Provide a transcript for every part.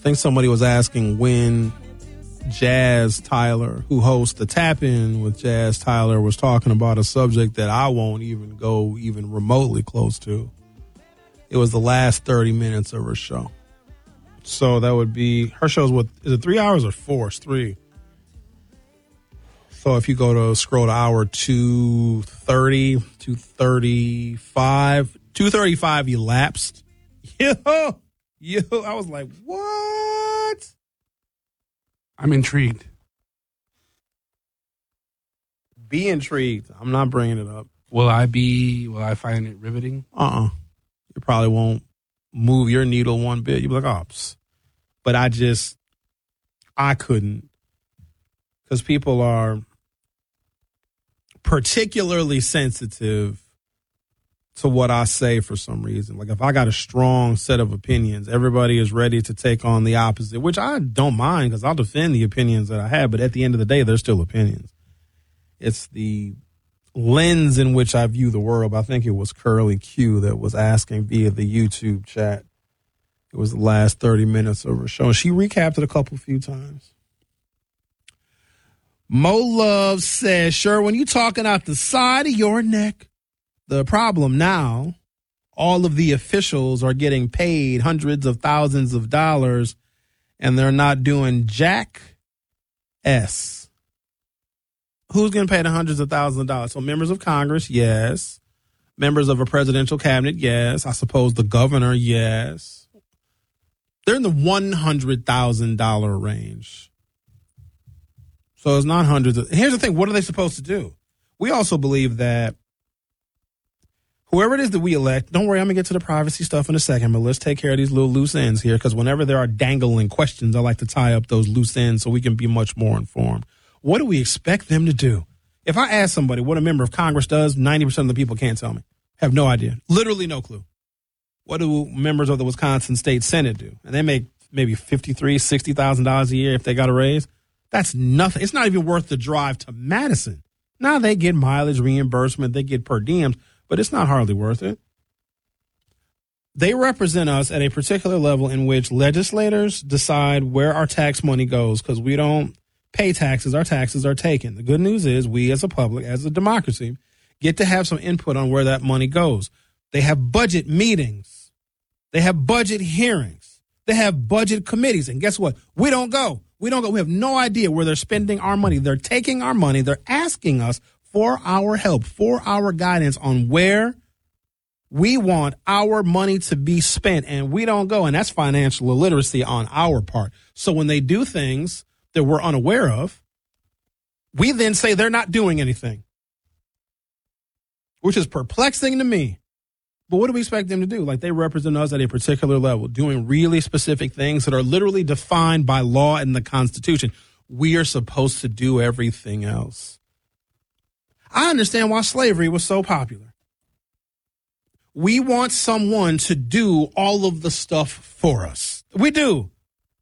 think somebody was asking when Jazz Tyler, who hosts the Tap In with Jazz Tyler, was talking about a subject that I won't even go even remotely close to. It was the last 30 minutes of her show. So that would be, her show's what, is it 3 hours or 4? It's 3. So if you go to scroll to hour 230, 235 elapsed. Yo, I was like, what? I'm intrigued. Be intrigued. I'm not bringing it up. Will I find it riveting? You probably won't move your needle one bit. You'll be like, oh, but I couldn't. Because people are particularly sensitive to what I say for some reason. Like if I got a strong set of opinions, everybody is ready to take on the opposite, which I don't mind because I'll defend the opinions that I have. But at the end of the day, they're still opinions. It's the lens in which I view the world. I think it was Curly Q that was asking via the YouTube chat. It was the last 30 minutes of her show. And she recapped it a few times. Mo Love says, sure, when you talking out the side of your neck, the problem now, all of the officials are getting paid hundreds of thousands of dollars and they're not doing jack S. Who's getting paid hundreds of thousands of dollars? So members of Congress, yes. Members of a presidential cabinet, yes. I suppose the governor, yes. They're in the $100,000 range. So it's not hundreds of. Here's the thing. What are they supposed to do? We also believe that whoever it is that we elect, don't worry, I'm going to get to the privacy stuff in a second, but let's take care of these little loose ends here because whenever there are dangling questions, I like to tie up those loose ends so we can be much more informed. What do we expect them to do? If I ask somebody what a member of Congress does, 90% of the people can't tell me. Have no idea. Literally no clue. What do members of the Wisconsin State Senate do? And they make maybe $53,000, $60,000 a year if they got a raise. That's nothing. It's not even worth the drive to Madison. Now they get mileage reimbursement, they get per diems, but it's not hardly worth it. They represent us at a particular level in which legislators decide where our tax money goes because we don't pay taxes. Our taxes are taken. The good news is we as a public, as a democracy, get to have some input on where that money goes. They have budget meetings. They have budget hearings. They have budget committees. And guess what? We don't go. We have no idea where they're spending our money. They're taking our money. They're asking us for our help, for our guidance on where we want our money to be spent. And we don't go. And that's financial illiteracy on our part. So when they do things that we're unaware of, we then say they're not doing anything, which is perplexing to me. But what do we expect them to do? Like they represent us at a particular level, doing really specific things that are literally defined by law and the Constitution. We are supposed to do everything else. I understand why slavery was so popular. We want someone to do all of the stuff for us. We do.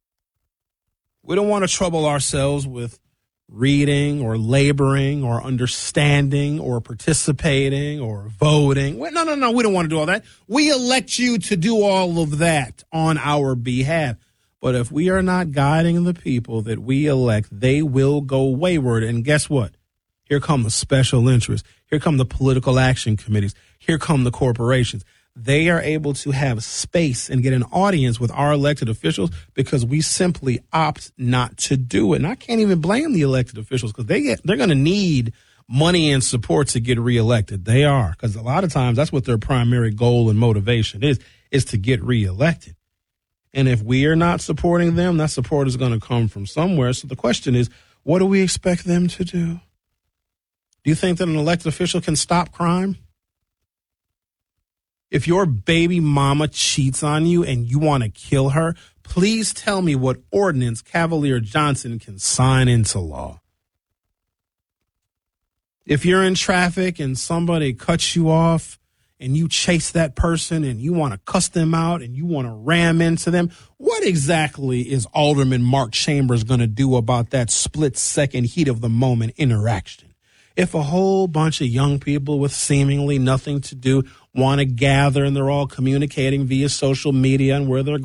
We don't want to trouble ourselves with reading or laboring or understanding or participating or voting. No. We don't want to do all that. We elect you to do all of that on our behalf. But if we are not guiding the people that we elect, they will go wayward. And guess what? Here come the special interests. Here come the political action committees. Here come the corporations. They are able to have space and get an audience with our elected officials because we simply opt not to do it. And I can't even blame the elected officials because they're going to need money and support to get reelected. They are, because a lot of times that's what their primary goal and motivation is to get reelected. And if we are not supporting them, that support is going to come from somewhere. So the question is, what do we expect them to do? Do you think that an elected official can stop crime? If your baby mama cheats on you and you want to kill her, please tell me what ordinance Cavalier Johnson can sign into law. If you're in traffic and somebody cuts you off and you chase that person and you want to cuss them out and you want to ram into them, what exactly is Alderman Mark Chambers going to do about that split-second heat of the moment interaction? If a whole bunch of young people with seemingly nothing to do want to gather and they're all communicating via social media and where they're